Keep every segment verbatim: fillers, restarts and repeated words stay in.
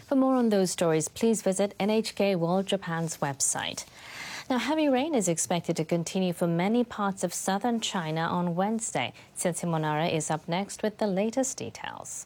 For more on those stories, please visit N H K World Japan's website. Now, heavy rain is expected to continue for many parts of southern China on Wednesday. Sensei Monara is up next with the latest details.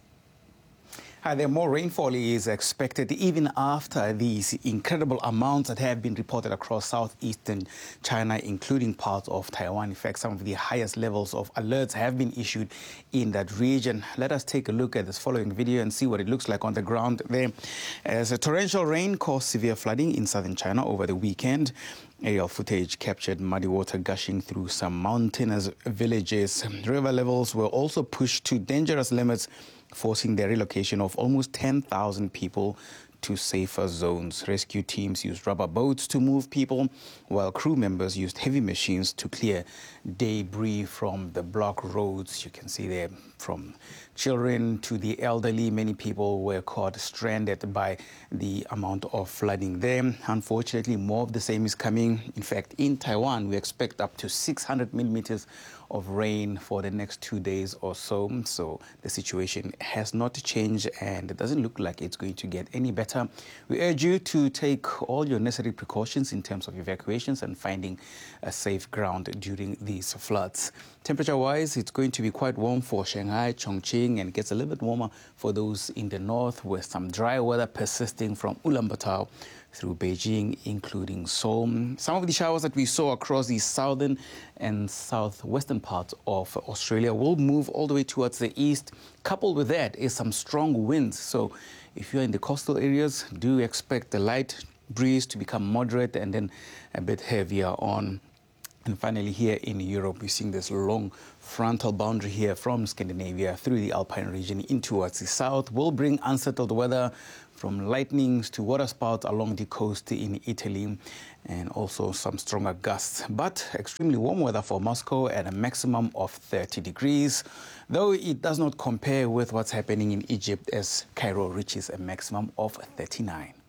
Hi there. More rainfall is expected even after these incredible amounts that have been reported across southeastern China, including parts of Taiwan. In fact, some of the highest levels of alerts have been issued in that region. Let us take a look at this following video and see what it looks like on the ground there. As a torrential rain caused severe flooding in southern China over the weekend. Aerial footage captured muddy water gushing through some mountainous villages. River levels were also pushed to dangerous limits, forcing the relocation of almost ten thousand people to safer zones. Rescue teams used rubber boats to move people, while crew members used heavy machines to clear debris from the block roads. You can see there, from children to the elderly, many people were caught stranded by the amount of flooding there. Unfortunately, more of the same is coming. In fact, in Taiwan, we expect up to six hundred millimeters of rain for the next two days or so. So the situation has not changed, and it doesn't look like it's going to get any better. We urge you to take all your necessary precautions in terms of evacuations and finding a safe ground during these floods. Temperature-wise, it's going to be quite warm for Shanghai, Chongqing, and it gets a little bit warmer for those in the north, with some dry weather persisting from Ulaanbaatar through Beijing, including Seoul. Some of the showers that we saw across the southern and southwestern parts of Australia will move all the way towards the east. Coupled with that is some strong winds. So if you're in the coastal areas, do expect the light breeze to become moderate and then a bit heavier on. And finally, here in Europe, we're seeing this long frontal boundary here from Scandinavia through the Alpine region in towards the south will bring unsettled weather, from lightnings to waterspouts along the coast in Italy, and also some stronger gusts. But extremely warm weather for Moscow at a maximum of thirty degrees, though it does not compare with what's happening in Egypt, as Cairo reaches a maximum of thirty-nine.